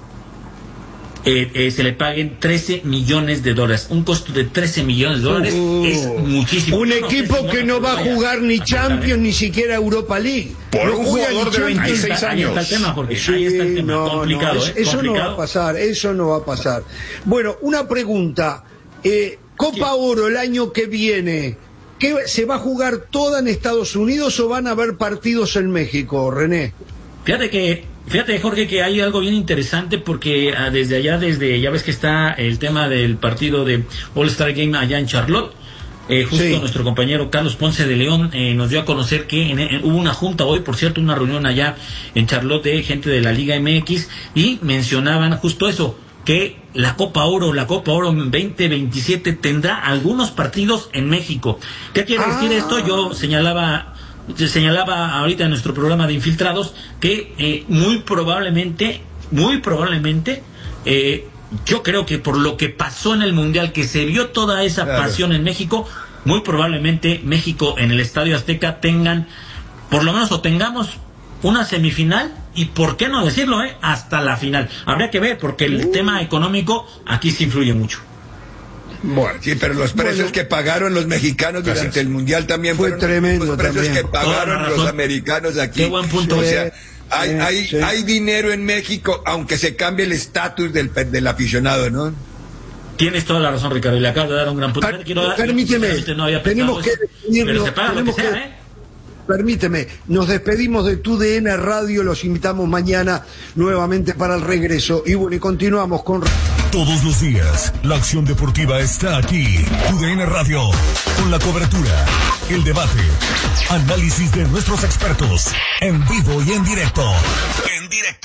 [SPEAKER 16] eh, eh, se le paguen trece millones de dólares. Un costo de trece millones de dólares uh, es muchísimo.
[SPEAKER 1] Un
[SPEAKER 16] no,
[SPEAKER 1] equipo
[SPEAKER 16] no,
[SPEAKER 1] que no va a jugar ni Champions ni siquiera Europa League.
[SPEAKER 3] Por
[SPEAKER 1] no
[SPEAKER 3] un jugador de veintiséis años.
[SPEAKER 16] Ahí está el tema, porque sí, ahí está el tema.
[SPEAKER 1] No,
[SPEAKER 16] complicado,
[SPEAKER 1] no,
[SPEAKER 16] ¿eh?
[SPEAKER 1] Eso
[SPEAKER 16] complicado.
[SPEAKER 1] no va a pasar, eso no va a pasar. Bueno, una pregunta. Eh, Copa sí. Oro el año que viene, ¿qué, ¿se va a jugar toda en Estados Unidos o van a haber partidos en México, René?
[SPEAKER 16] Fíjate que, fíjate Jorge, que hay algo bien interesante porque ah, desde allá, desde, ya ves que está el tema del partido de All Star Game allá en Charlotte. Eh, justo sí. Nuestro compañero Carlos Ponce de León eh, nos dio a conocer que en, en, hubo una junta hoy, por cierto, una reunión allá en Charlotte de gente de la Liga M X, y mencionaban justo eso, que la Copa Oro, la Copa Oro veinte veintisiete tendrá algunos partidos en México. ¿Qué quiere ah. decir esto? Yo señalaba señalaba ahorita en nuestro programa de Infiltrados que eh, muy probablemente, muy probablemente, eh, yo creo que por lo que pasó en el Mundial, que se vio toda esa claro. pasión en México, muy probablemente México en el Estadio Azteca tengan, por lo menos o tengamos una semifinal, y por qué no decirlo, eh, hasta la final. Habría que ver, porque el uh. tema económico aquí sí influye mucho.
[SPEAKER 2] Bueno, sí, pero los precios bueno, que pagaron los mexicanos durante gracias. el Mundial también
[SPEAKER 1] fue
[SPEAKER 2] fueron
[SPEAKER 1] tremendo
[SPEAKER 2] los precios
[SPEAKER 1] también.
[SPEAKER 2] que pagaron los americanos aquí.
[SPEAKER 16] Qué buen punto.
[SPEAKER 2] O sea, hay,
[SPEAKER 1] sí,
[SPEAKER 2] hay,
[SPEAKER 1] sí.
[SPEAKER 2] hay dinero en México, aunque se cambie el estatus del, del aficionado, ¿no?
[SPEAKER 16] Tienes toda la razón, Ricardo, y le acabo de dar un gran punto.
[SPEAKER 1] Per Quiero dar, permíteme, no había tenemos que
[SPEAKER 16] pero se paga lo que sea,
[SPEAKER 1] que...
[SPEAKER 16] ¿eh?
[SPEAKER 1] Permíteme, nos despedimos de Tu D N Radio, los invitamos mañana nuevamente para el regreso y bueno, y continuamos con...
[SPEAKER 6] Todos los días, la acción deportiva está aquí. Tu D N Radio, con la cobertura, el debate, análisis de nuestros expertos, en vivo y en directo. En directo.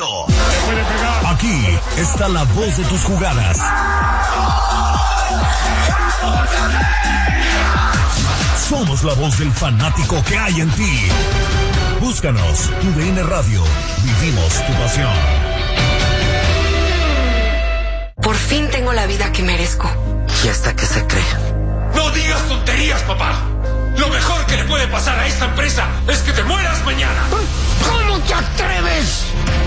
[SPEAKER 6] Aquí está la voz de tus jugadas. Somos la voz del fanático que hay en ti. Búscanos, Tu D N Radio. Vivimos tu pasión.
[SPEAKER 17] Por fin tengo la vida que merezco.
[SPEAKER 18] ¿Y hasta qué se cree?
[SPEAKER 7] ¡No digas tonterías, papá! Lo mejor que le puede pasar a esta empresa es que te mueras mañana.
[SPEAKER 18] ¿Cómo te atreves?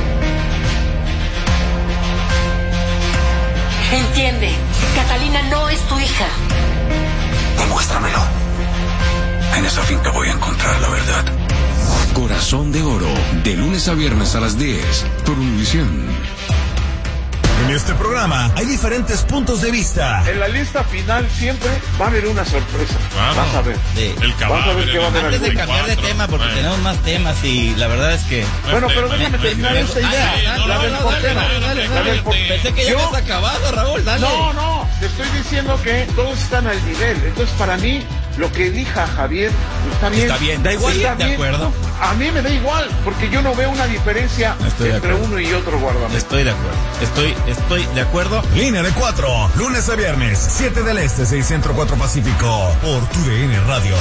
[SPEAKER 17] Entiende, Catalina no es tu hija.
[SPEAKER 18] Demuéstramelo. En esa finca voy a encontrar la verdad.
[SPEAKER 19] Corazón de Oro, de lunes a viernes a las diez, por Univisión.
[SPEAKER 6] En este programa hay diferentes puntos de vista.
[SPEAKER 20] En la lista final siempre va a haber una sorpresa. Claro. Vas a ver.
[SPEAKER 21] Sí.
[SPEAKER 20] El caballo. Vas a ver qué va a haber.
[SPEAKER 21] Antes de cambiar de tema, porque bueno. tenemos más temas y la verdad es que...
[SPEAKER 20] Bueno, pero déjame terminar esta idea.
[SPEAKER 21] Ay, no,
[SPEAKER 20] la
[SPEAKER 21] no,
[SPEAKER 20] del
[SPEAKER 21] no,
[SPEAKER 20] portero.
[SPEAKER 21] Dale, dale, dale, dale. Pensé que ya habías acabado, Raúl, dale.
[SPEAKER 20] No, no, te estoy diciendo que todos están al nivel. Entonces, para mí, lo que elija Javier está bien.
[SPEAKER 21] Está bien, da igual,
[SPEAKER 20] está
[SPEAKER 21] de
[SPEAKER 20] bien.
[SPEAKER 21] acuerdo.
[SPEAKER 20] A mí me da igual, porque yo no veo una diferencia entre uno y otro guardameta.
[SPEAKER 21] Estoy de acuerdo, estoy, estoy de acuerdo.
[SPEAKER 6] Línea de cuatro, lunes a viernes, siete del Este, seis Centro, cuatro Pacífico, por Tu D N Radio.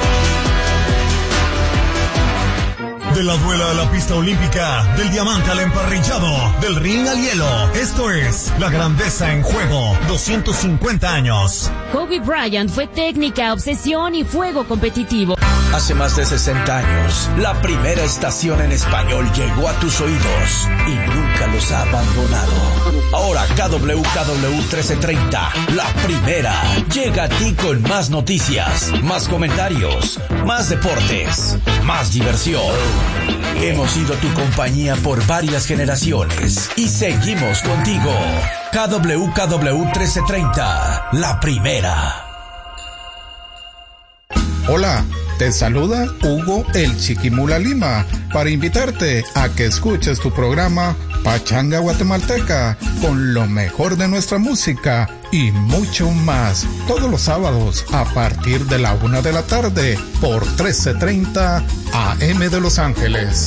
[SPEAKER 6] De la duela a la pista olímpica, del diamante al emparrillado, del ring al hielo. Esto es La Grandeza en Juego, doscientos cincuenta años.
[SPEAKER 22] Kobe Bryant fue técnica, obsesión y fuego competitivo.
[SPEAKER 11] Hace más de sesenta años, la primera estación en español llegó a tus oídos y nunca los ha abandonado. Ahora K W K W trece treinta, la primera, llega a ti con más noticias, más comentarios, más deportes, más diversión. Hemos sido tu compañía por varias generaciones y seguimos contigo. K W K W trece treinta, la primera.
[SPEAKER 23] Hola,
[SPEAKER 4] Te saluda Hugo el Chiquimula Lima para invitarte a que escuches tu programa Pachanga Guatemalteca con lo mejor de nuestra música y mucho más todos los sábados a partir de la una de la tarde por trece treinta A M de Los Ángeles.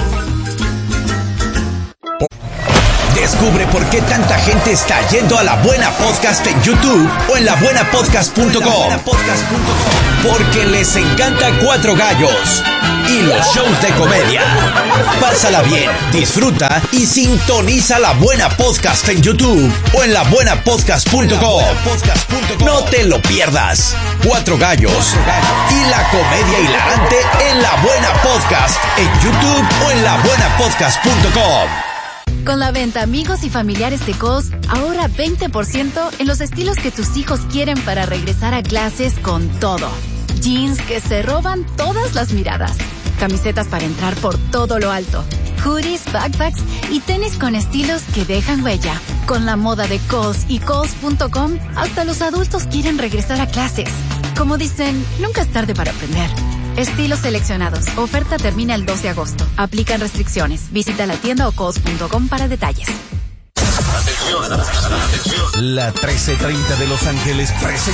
[SPEAKER 11] Descubre por qué tanta gente está yendo a La Buena Podcast en YouTube o en la buena podcast punto com. Porque les encanta Cuatro Gallos y los shows de comedia. Pásala bien, disfruta y sintoniza La Buena Podcast en YouTube o en la buena podcast punto com. No te lo pierdas. Cuatro Gallos y la comedia hilarante en La Buena Podcast en YouTube o en la buena podcast punto com.
[SPEAKER 5] Con la venta Amigos y Familiares de Kohl's, ahorra veinte por ciento en los estilos que tus hijos quieren para regresar a clases con todo. Jeans que se roban todas las miradas. Camisetas para entrar por todo lo alto. Hoodies, backpacks y tenis con estilos que dejan huella. Con la moda de Kohl's y Kohl's punto com, hasta los adultos quieren regresar a clases. Como dicen, nunca es tarde para aprender. Estilos seleccionados. Oferta termina el dos de agosto. Aplican restricciones. Visita la tienda o kohls punto com para detalles.
[SPEAKER 11] La trece treinta de Los Ángeles presenta